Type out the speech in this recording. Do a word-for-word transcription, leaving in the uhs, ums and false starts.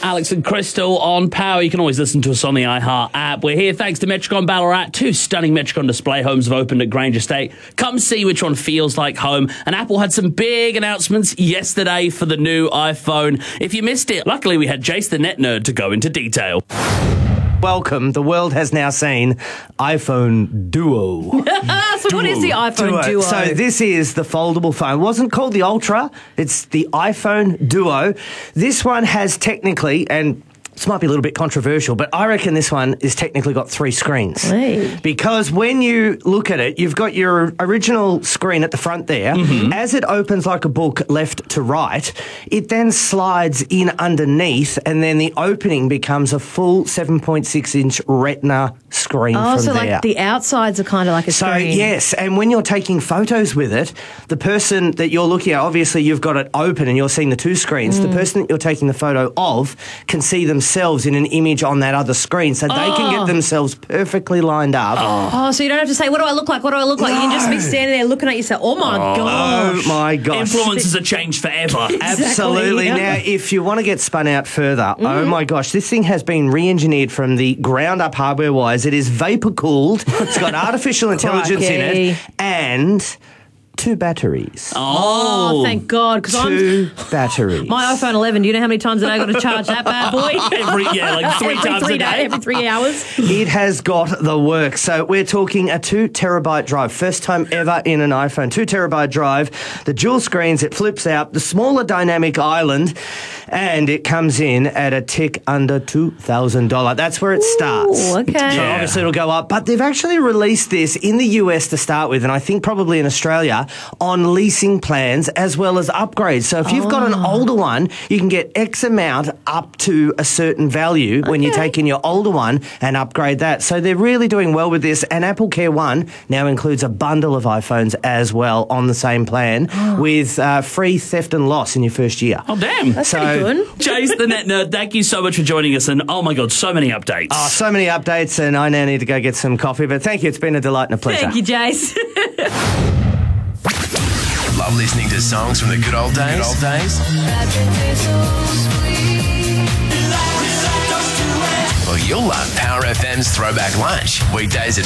Alex and Crystal on Power. You can always listen to us on the iHeart app. We're here thanks to Metricon Ballarat. Two stunning Metricon display homes have opened at Grange Estate. Come see which one feels like home. And Apple had some big announcements yesterday for the new iPhone. If you missed it, luckily we had Jace the Net Nerd to go into detail. Welcome. The world has now seen iPhone Duo. So Duo. What is the iPhone Duo? Duo? So this is the foldable phone. It wasn't called the Ultra. It's the iPhone Duo. This one has technically, and this might be a little bit controversial, but I reckon this one is technically got three screens. Hey. Because when you look at it, you've got your original screen at the front there. Mm-hmm. As it opens like a book left to right, it then slides in underneath, and then the opening becomes a full seven point six inch Retina screen oh, from so there. like the outsides are kind of like a so, screen. So, yes, and when you're taking photos with it, the person that you're looking at, obviously you've got it open and you're seeing the two screens. Mm. The person that you're taking the photo of can see them themselves in an image on that other screen, so oh. they can get themselves perfectly lined up. Oh. oh, so you don't have to say, what do I look like, what do I look like? No. You can just be standing there looking at yourself. Oh, my oh. gosh. Oh, my gosh. Influencers are changed forever. Exactly, Absolutely. yeah. Now, if you want to get spun out further, mm. oh, my gosh, this thing has been re-engineered from the ground up hardware-wise. It is vapor-cooled. It's got artificial intelligence in it, and two batteries. Oh, oh thank God. Two I'm, batteries. My iPhone eleven, do you know how many times a day I got to charge that bad boy? every, yeah, like three every times three a day. day. Every three hours. It has got the work. So we're talking a two terabyte drive. First time ever in an iPhone. Two terabyte drive. The dual screens, it flips out. The smaller dynamic island. And it comes in at a tick under two thousand dollars. That's where it starts. Ooh, okay. So yeah. obviously it'll go up. But they've actually released this in the U S to start with, and I think probably in Australia, on leasing plans as well as upgrades. So if you've oh. got an older one, you can get X amount up to a certain value okay. when you take in your older one and upgrade that. So they're really doing well with this. And Apple Care One now includes a bundle of iPhones as well on the same plan oh. with uh, free theft and loss in your first year. Oh, damn. That's so, pretty good. Jace the Net Nerd, thank you so much for joining us. And oh my God, so many updates. Oh, so many updates, and I now need to go get some coffee. But thank you. It's been a delight and a pleasure. Thank you, Jace. Love listening to songs from the good old days? Good old days? Well, you'll love Power F M's Throwback Lunch. Weekdays at